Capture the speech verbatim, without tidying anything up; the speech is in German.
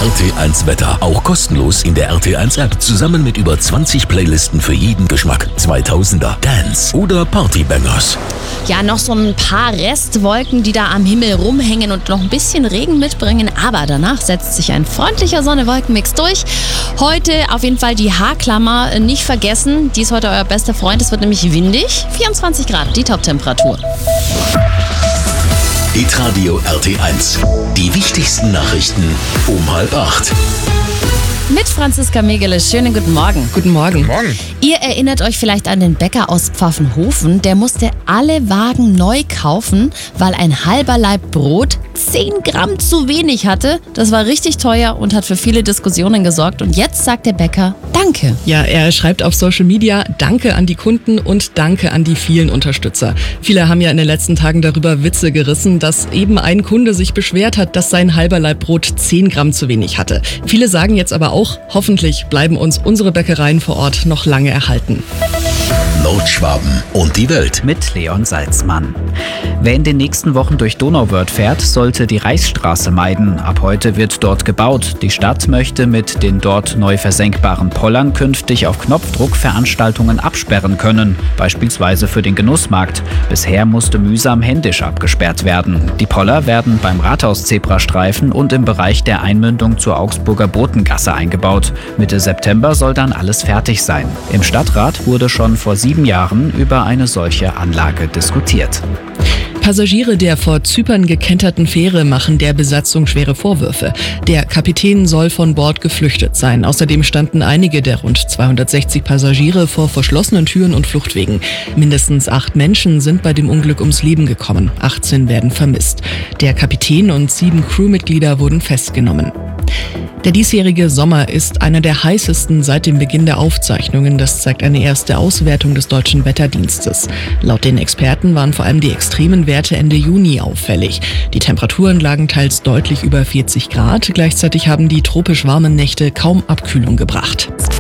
R T eins Wetter. Auch kostenlos in der R T eins App. Zusammen mit über zwanzig Playlisten für jeden Geschmack. zweitausender, Dance oder Partybangers. Ja, noch so ein paar Restwolken, die da am Himmel rumhängen und noch ein bisschen Regen mitbringen. Aber danach setzt sich ein freundlicher Sonne-Wolken-Mix durch. Heute auf jeden Fall die Haarklammer nicht vergessen. Die ist heute euer bester Freund. Es wird nämlich windig. vierundzwanzig Grad, die Top-Temperatur. Hitradio R T eins. Die wichtigsten Nachrichten um halb acht. Mit Franziska Megele. Schönen guten Morgen. Guten Morgen. Morgen. Ihr erinnert euch vielleicht an den Bäcker aus Pfaffenhofen. Der musste alle Wagen neu kaufen, weil ein halber Laib Brot zehn Gramm zu wenig hatte. Das war richtig teuer und hat für viele Diskussionen gesorgt. Und jetzt sagt der Bäcker Danke. Ja, er schreibt auf Social Media Danke an die Kunden und Danke an die vielen Unterstützer. Viele haben ja in den letzten Tagen darüber Witze gerissen, dass eben ein Kunde sich beschwert hat, dass sein halber Laib Brot zehn Gramm zu wenig hatte. Viele sagen jetzt aber auch, hoffentlich bleiben uns unsere Bäckereien vor Ort noch lange erhalten. Nordschwaben und die Welt. Mit Leon Salzmann. Wer in den nächsten Wochen durch Donauwörth fährt, sollte die Reichsstraße meiden. Ab heute wird dort gebaut. Die Stadt möchte mit den dort neu versenkbaren Pollern künftig auf Knopfdruck Veranstaltungen absperren können, beispielsweise für den Genussmarkt. Bisher musste mühsam händisch abgesperrt werden. Die Poller werden beim Rathaus-Zebrastreifen und im Bereich der Einmündung zur Augsburger Botengasse eingebaut. Mitte September soll dann alles fertig sein. Im Stadtrat wurde schon vor sieben Jahren über eine solche Anlage diskutiert. Passagiere der vor Zypern gekenterten Fähre machen der Besatzung schwere Vorwürfe. Der Kapitän soll von Bord geflüchtet sein. Außerdem standen einige der rund zweihundertsechzig Passagiere vor verschlossenen Türen und Fluchtwegen. Mindestens acht Menschen sind bei dem Unglück ums Leben gekommen. achtzehn werden vermisst. Der Kapitän und sieben Crewmitglieder wurden festgenommen. Der diesjährige Sommer ist einer der heißesten seit dem Beginn der Aufzeichnungen. Das zeigt eine erste Auswertung des Deutschen Wetterdienstes. Laut den Experten waren vor allem die extremen Werte Ende Juni auffällig. Die Temperaturen lagen teils deutlich über vierzig Grad. Gleichzeitig haben die tropisch warmen Nächte kaum Abkühlung gebracht.